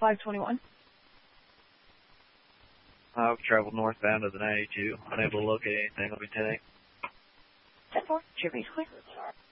521. I've traveled northbound of the 92. Unable to locate anything. I'll be 10-8. 10-4. Chevy, clear.